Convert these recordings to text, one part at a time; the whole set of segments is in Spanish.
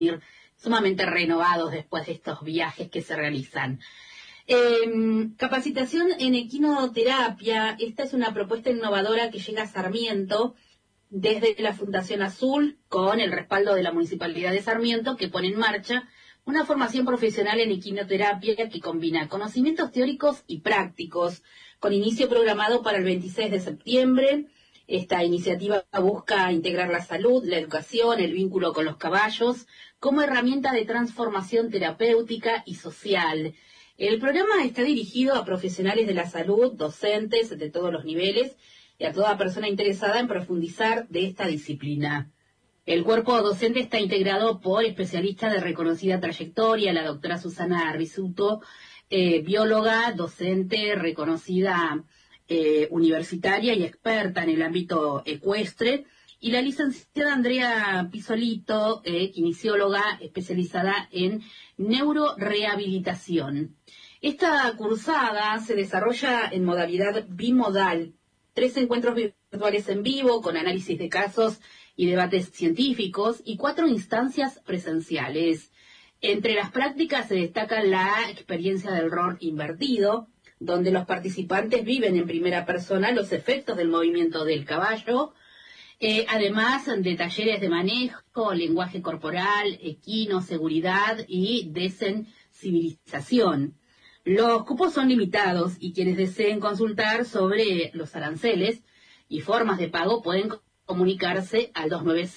sumamente renovados después de estos viajes que se realizan. Capacitación en equinoterapia. Esta es una propuesta innovadora que llega a Sarmiento desde la Fundación Azul, con el respaldo de la Municipalidad de Sarmiento, que pone en marcha una formación profesional en equinoterapia que combina conocimientos teóricos y prácticos, con inicio programado para el 26 de septiembre. Esta iniciativa busca integrar la salud, la educación, el vínculo con los caballos, como herramienta de transformación terapéutica y social. El programa está dirigido a profesionales de la salud, docentes de todos los niveles y a toda persona interesada en profundizar de esta disciplina. El cuerpo docente está integrado por especialistas de reconocida trayectoria, la doctora Susana Risuto, bióloga, docente reconocida universitaria y experta en el ámbito ecuestre, y la licenciada Andrea Pisolito, kinesióloga especializada en neurorehabilitación. Esta cursada se desarrolla en modalidad bimodal, 3 encuentros virtuales en vivo con análisis de casos y debates científicos y 4 instancias presenciales. Entre las prácticas se destaca la experiencia del rol invertido, donde los participantes viven en primera persona los efectos del movimiento del caballo, además de talleres de manejo, lenguaje corporal, equino, seguridad y desensibilización. Los cupos son limitados y quienes deseen consultar sobre los aranceles y formas de pago pueden comunicarse al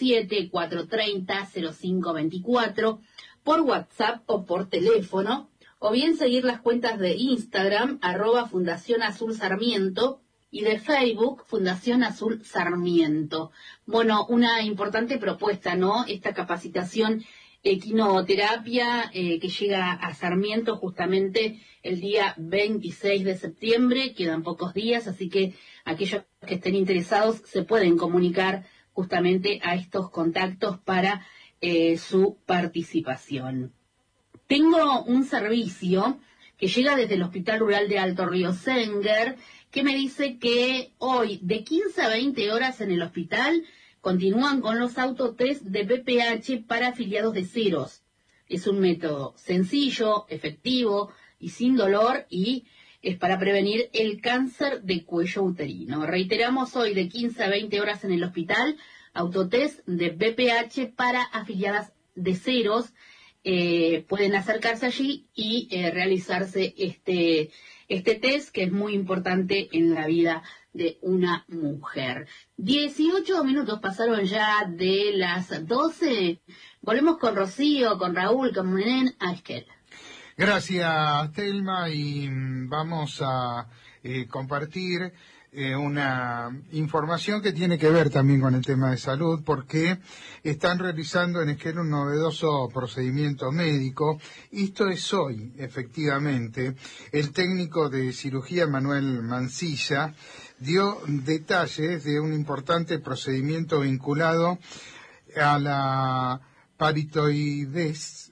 297-430-0524 por WhatsApp o por teléfono, o bien seguir las cuentas de Instagram, @Fundación Azul Sarmiento, y de Facebook, Fundación Azul Sarmiento. Bueno, una importante propuesta, ¿no? Esta capacitación equinoterapia que llega a Sarmiento justamente el día 26 de septiembre, quedan pocos días, así que aquellos que estén interesados se pueden comunicar justamente a estos contactos para su participación. Tengo un servicio que llega desde el Hospital Rural de Alto Río Senguer, que me dice que hoy de 15 a 20 horas en el hospital continúan con los autotest de BPH para afiliados de ceros. Es un método sencillo, efectivo y sin dolor, y es para prevenir el cáncer de cuello uterino. Reiteramos, hoy de 15 a 20 horas en el hospital, autotest de BPH para afiliadas de ceros. Pueden acercarse allí y realizarse este test, que es muy importante en la vida de una mujer. 18 minutos pasaron ya de las 12. Volvemos con Rocío, con Raúl, con Menén, a Esquel. Gracias, Telma, y vamos a compartir una información que tiene que ver también con el tema de salud, porque están realizando en Esquel un novedoso procedimiento médico. Esto es hoy, efectivamente. El técnico de cirugía Manuel Mancilla dio detalles de un importante procedimiento vinculado a la paratiroides,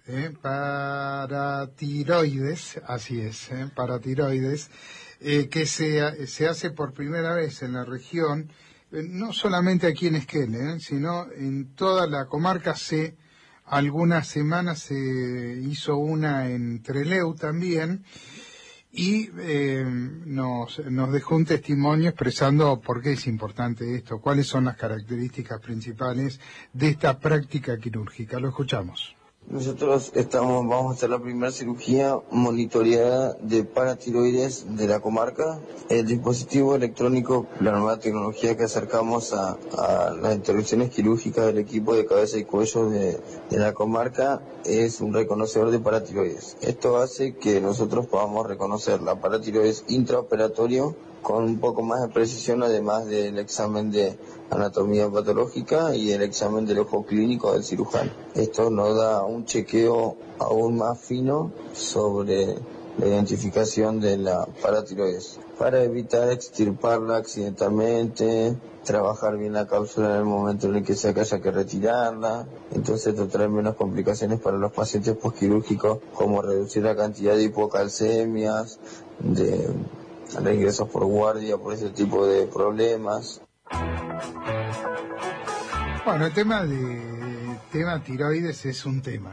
así es, paratiroides, que se hace por primera vez en la región, no solamente aquí en Esquel, sino en toda la comarca. Hace algunas semanas se hizo una en Trelew también, y nos dejó un testimonio expresando por qué es importante esto, cuáles son las características principales de esta práctica quirúrgica. Lo escuchamos. Nosotros vamos a hacer la primera cirugía monitoreada de paratiroides de la comarca. El dispositivo electrónico, la nueva tecnología que acercamos a las intervenciones quirúrgicas del equipo de cabeza y cuello de la comarca, es un reconocedor de paratiroides. Esto hace que nosotros podamos reconocer la paratiroides intraoperatorio con un poco más de precisión, además del examen de anatomía patológica y el examen del ojo clínico del cirujano. Esto nos da un chequeo aún más fino sobre la identificación de la paratiroides, para evitar extirparla accidentalmente, trabajar bien la cápsula en el momento en el que se haya que retirarla. Entonces esto trae menos complicaciones para los pacientes posquirúrgicos, como reducir la cantidad de hipocalcemias, de ingresos por guardia, por ese tipo de problemas. Bueno, el tema de tema tiroides es un tema.